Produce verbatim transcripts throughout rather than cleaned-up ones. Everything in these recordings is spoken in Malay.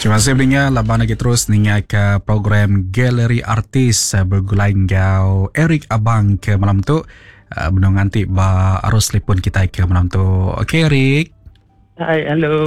Okey, masih pendengar labang lagi terus ningai ke program Galeri Artis uh, bergulai ngau Eric Abang ke malam tu. Uh, Benong nanti ba arus telefon kita ke malam tu. Okey Eric. Hai, hello.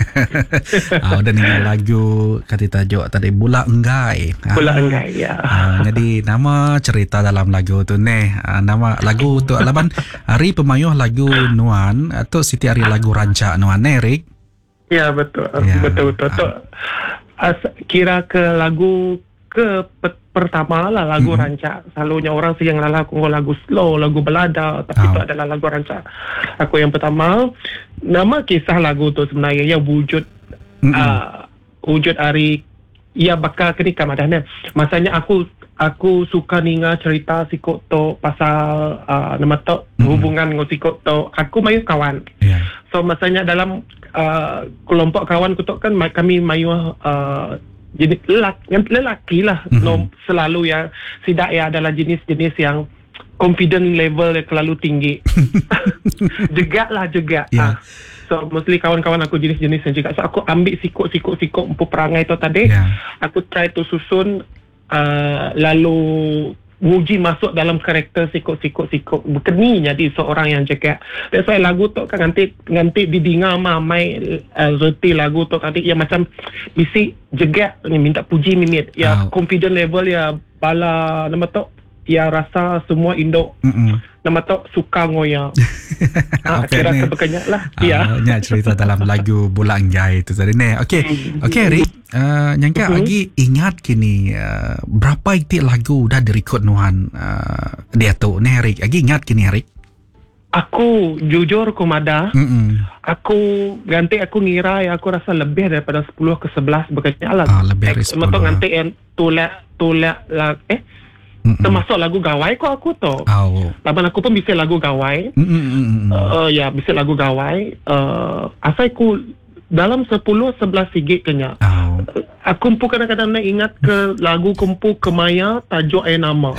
Ah, udah ningai lagu kata tajuk tadi Bula Enggai. Bula Enggai, ya. Ah, jadi nama cerita dalam lagu tu ni. Ah, nama lagu tu laban hari pemayuh lagu Nuan atau Siti Ari lagu Rancak Nuan Eric. Ya, betul. Ya. Betul, betul. betul. As, kira ke lagu ke pe, pertama lah lagu Mm-hmm. rancak. Selalunya orang yang lagu lagu slow, lagu balada, tapi Oh. itu adalah lagu rancak. Aku yang pertama, nama kisah lagu tu sebenarnya yang wujud Mm-mm. uh, wujud hari ia bakal kenikah madahnya. Masanya aku aku suka ninga cerita sikok to pasal uh, nama to Mm-mm. hubungan dengan sikok to. Aku mayu kawan. Ya. So masanya dalam uh, kelompok kawan ku tu kan ma- kami mayu uh, jenis lelaki, lelaki lah. Mhm. No, selalu ya sidak ya adalah jenis-jenis yang confident level yang terlalu tinggi. Jegak lah jegak. Ya. Ah. So mostly kawan-kawan aku jenis-jenis yang jegak. So aku ambil sikut-sikut-sikut empu perangai tu tadi. Ya. Aku try tu susun uh, lalu wuji masuk dalam karakter sikut-sikut-sikut berkeni jadi seorang yang cakap. That's why lagu tu kan nanti nanti didengar mamai uh, reti lagu tu nanti yang macam bisi jegat ni minta puji mimit ya Oh. confident level ya bala nama tu ya rasa semua indok Mm-mm. nama tu suka ngoya. Ah, Okey, kira ni. kebekannya lah. Ah, Ya. nya cerita dalam lagu Bula Enggai itu tadi ni. Okey. Hmm. Okey Eric, uh, nyangka Mhm. lagi ingat kini uh, berapa itik lagu dah direkod Nuhan uh, dia tu ni Eric. Lagi ingat kini Eric? Aku jujur kumada. Mm-mm. Aku ganti aku ngira ya aku rasa lebih daripada sepuluh ke sebelas begitnya lah. Ah, lebih dari sepuluh. Betul ganti yang tulak tulak lah eh Mm-mm. termasuk lagu gawai kok aku tu. Oh. Laban aku pun bisa lagu gawai. Mm-mm. Uh, ya bisa lagu gawai. Uh, asal aku dalam sepuluh sebelas sigit kenya. Oh. Aku pun kadang-kadang nak ingat ke lagu kumpu Kemaya tajuk air nama.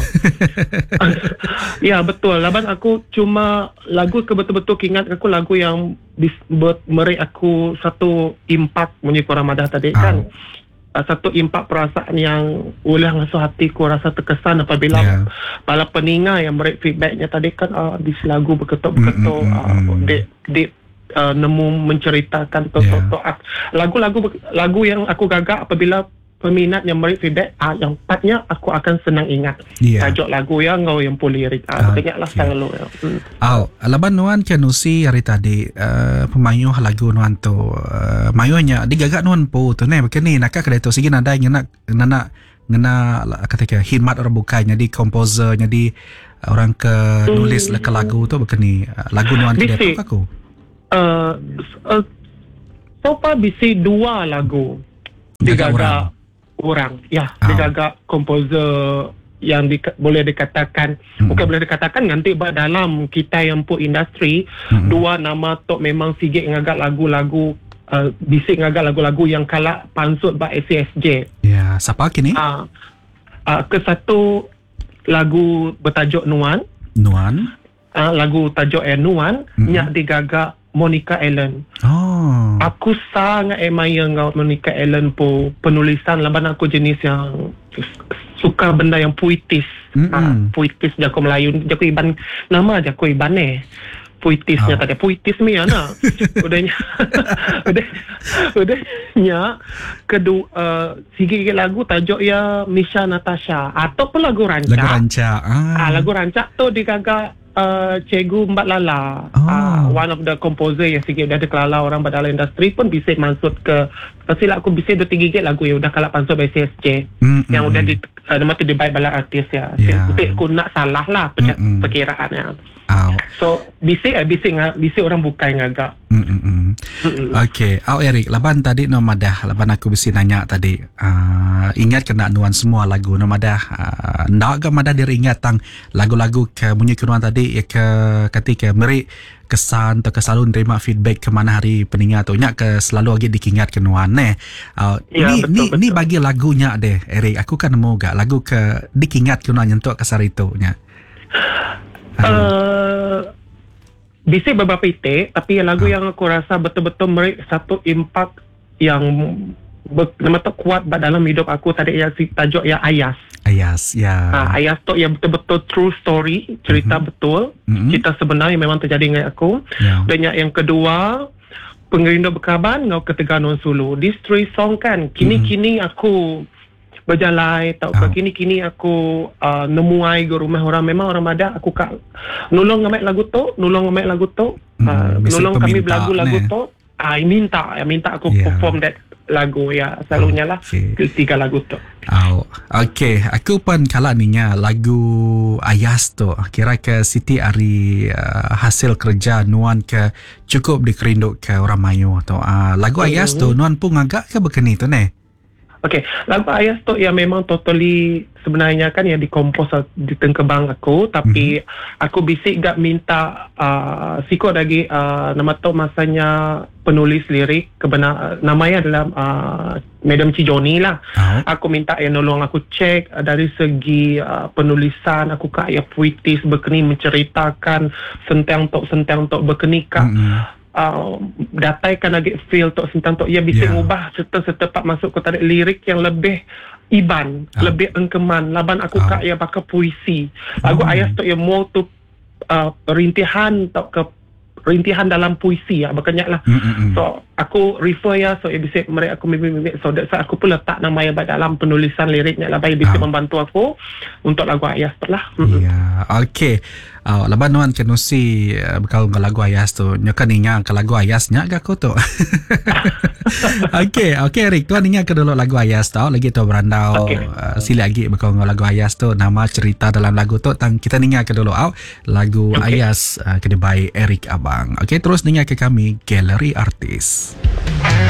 Ya betul. Laban aku cuma lagu ke betul-betul ingat aku lagu yang dis, ber, meri aku satu impak bunyi korang madah tadi Oh. kan. Uh, satu impak perasaan yang ulah ngasuh hatiku rasa terkesan apabila Yeah. para peninga yang meri feedbacknya tadi kan uh, di lagu berketuk-berketuk Mm, mm, mm, uh, mm. dek dek Uh, nemu menceritakan to, Yeah. to, to, uh, lagu-lagu lagu yang aku gagak apabila peminat yang beri feedback uh, yang patnya aku akan senang ingat Yeah. tajuk lagu yang ngau yang pulirik uh, Ah, banyak lah okay. selalu ya. Hmm. Oh, laban Nuan ke Nusi hari tadi uh, pemayuh lagu Nuan tu uh, mayuhnya digagak Nuan po tu ni begini nak kedai tu sige nada ngena ngena ngena kata ke khidmat orang bukan jadi komposer jadi orang ke nulis Hmm. ke lagu tu begini uh, lagu Nuan kedai tu Bisi. aku. Uh, uh, so far bisi dua lagu Digagak digagak orang ya Oh. digagak komposer yang di, boleh dikatakan Mm-mm. bukan boleh dikatakan nanti bah dalam kita yang pun industri Mm-mm. dua nama tok memang sigit ngagak lagu-lagu uh, bisik ngagak lagu-lagu yang kalak pansut ba S C S J. Ya, siapa kini? Uh, uh, ke satu lagu bertajuk Nuan, Nuan. uh, lagu tajuk eh Nuan, Mm-mm. nyak digagak Monica Allen. Oh. Aku sangat admire ngau Monica Allen po penulisan laban aku jenis yang suka benda yang puitis. Mm-mm. Ah, puitis jako Melayu, jako iban nama jako iban eh. Puitisnya Oh. tadi puitis mi ana. Udahnya udah udahnya kedua uh, sikit lagu tajuk ya Misha Natasha ataupun lagu rancak. Lagu rancak. Ah. Ah, lagu rancak tu digagak uh, Cikgu Mbat Lala. Oh. Ah, one of the composer yang sikit dah ada kelala orang pada industri pun bisa masuk ke silap aku bisa dua tiga gig lagu yang udah kalap pansut by C S J. Mm-mm. Yang udah di uh, nama tu dibaik bala artis ya. Yeah. Tapi aku nak salah lah perca- Mm-mm. perkiraannya. Oh. So bisik eh bisik ngah bisik orang bukan ngagak. Mm-mm. Okey, au Eric, laban tadi no madah, laban aku mesti nanya tadi. Uh, ingat kena nuan semua lagu no madah. Uh, ndak ke madah diri ingat tang lagu-lagu ke bunyi kenuan tadi ya ke ketika meri kesan atau ke selalu nerima feedback ke mana hari peningat tu nya ke selalu lagi dikingat kenuan ne. Uh, Ya, ni betul, ni betul. ni bagi lagunya deh Eric. Aku kan nemu gak lagu ke dikingat kenuan nyentuk ke sari tu nya. Uh, bisik beberapa itik tapi yang lagu yang aku rasa betul-betul meri satu impak yang ber, nama tu kuat dalam hidup aku tadi yang si tajuk yang Ayas. Ayas, ya. Ha, Ayas tu yang betul-betul true story, cerita mm-hmm. betul, mm-hmm. cerita sebenar yang memang terjadi dengan aku. Yeah. Dan yang, yang kedua, Pengerindu Berkaban Ngau Ketegangan Sulu. This three song kan, kini-kini mm-hmm. aku berjalan, tak oh. kini-kini aku uh, nemuai ke rumah orang, memang orang ada aku kak nulung ngamai lagu tu, nulung ngamai lagu tu, uh, mm, nulung kami lagu-lagu ne. tu, ah uh, minta, minta aku yeah. perform that lagu ya, selalunya lah okay. tiga lagu tu. Oh, okay. Aku pun kalau ninya lagu Ayas tu kira ke Siti Ari uh, hasil kerja Nuan ke cukup dikerinduk ke orang Melayu tu. Uh, lagu Ayas mm-hmm. tu Nuan pun agak ke begini tu ne? Okay, lagu Ayas tu yang memang totally sebenarnya kan yang dikompos di tengkebang aku, tapi mm-hmm. aku bisik gak minta uh, sikut lagi uh, nama tu masanya penulis lirik kebenar namanya adalah uh, Madam Cijoni lah. Oh. Aku minta yang nolong aku cek uh, dari segi uh, penulisan aku kak ya puitis berkeni menceritakan sentang tok sentang tok berkeni kak. Mm-hmm. Uh, dataikan lagi feel tok sentang tok ia bisa yeah. mengubah serta-serta pak masuk ke tarik lirik yang lebih iban, oh. lebih engkeman laban aku oh. kak yang pakai puisi. Lagu oh. Ayas tok yang mau tu uh, rintihan tok ke rintihan dalam puisi ya berkenyak lah. Mm-hmm. So aku refer ya, so ia bisa mereka aku mimik-mimik, so that's why aku pun letak nama yang dalam penulisan liriknya lah, bagi bisa oh. membantu aku untuk lagu Ayas tu lah. Ya, yeah. Okay. Uh, laban nuan kenusi uh, berkawan ke lagu Ayas tu nyokan ingat ke lagu Ayasnya ke aku tu. Okay, okay Rick, tuan ingat ke dulu lagu Ayas tau lagi tu berandau okay. uh, sila lagi berkawan ke lagu Ayas tu, nama cerita dalam lagu tu tang kita ingat ke dulu au lagu okay. Ayas uh, kedai Eric Abang. Okay, terus ingat ke kami Galeri Artis.